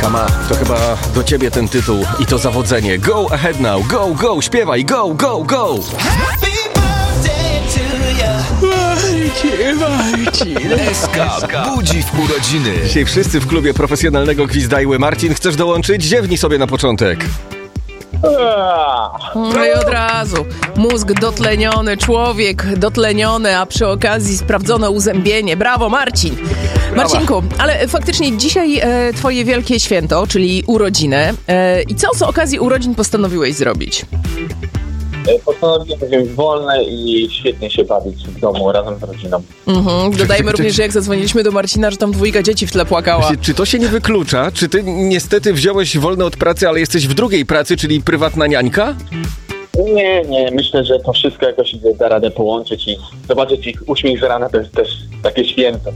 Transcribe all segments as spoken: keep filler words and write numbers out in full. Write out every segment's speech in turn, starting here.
piosenka ma. To chyba do ciebie ten tytuł i to zawodzenie. Go ahead now, go, go, śpiewaj, go, go, go! Happy birthday to you. Marcin, S K budzi w urodziny. Dzisiaj wszyscy w klubie profesjonalnego gwizdajły. Marcin, chcesz dołączyć? Ziewnij sobie na początek. No i od razu mózg dotleniony, człowiek dotleniony, a przy okazji sprawdzono uzębienie. Brawo, Marcin! Marcinku, ale faktycznie dzisiaj e, twoje wielkie święto, czyli urodziny. E, I co z okazji urodzin postanowiłeś zrobić? Postanowiłem wziąć wolne i świetnie się bawić w domu razem z rodziną. Mhm. Dodajmy również, że jak zadzwoniliśmy do Marcina, że tam dwójka dzieci w tle płakała. Czy to się nie wyklucza? Czy ty niestety wziąłeś wolne od pracy, ale jesteś w drugiej pracy, czyli prywatna niańka? Nie, nie, myślę, że to wszystko jakoś da radę połączyć i zobaczyć ich uśmiech z rana to jest też takie święto.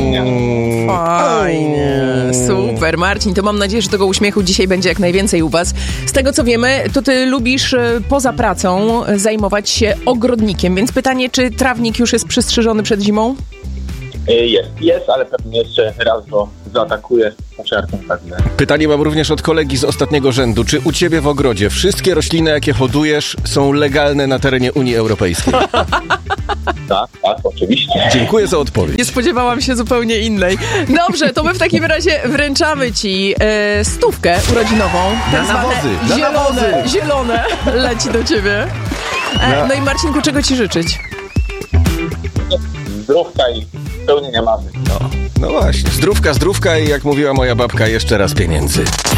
Fajnie, super. Marcin, to mam nadzieję, że tego uśmiechu dzisiaj będzie jak najwięcej u was. Z tego co wiemy, to ty lubisz poza pracą zajmować się ogrodnikiem, więc pytanie, czy trawnik już jest przystrzyżony przed zimą? Jest, jest, ale pewnie jeszcze raz go zaatakuję poczerką, także. Pytanie mam również od kolegi z ostatniego rzędu. Czy u ciebie w ogrodzie wszystkie rośliny, jakie hodujesz, są legalne na terenie Unii Europejskiej? Tak, tak, oczywiście. Dziękuję za odpowiedź. Nie spodziewałam się zupełnie innej. Dobrze, to my w takim razie wręczamy ci e, stówkę urodzinową. Na nawozy, na zielone, nawozy. zielone leci do ciebie. E, no i Marcinku, czego ci życzyć? Zdrówka i spełnienia marzeń. No, no właśnie, zdrówka, zdrówka i jak mówiła moja babka, jeszcze raz pieniędzy.